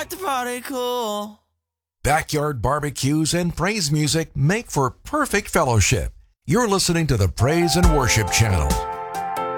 the party cool. Backyard barbecues and praise music make for perfect fellowship. You're listening to the Praise and Worship Channel.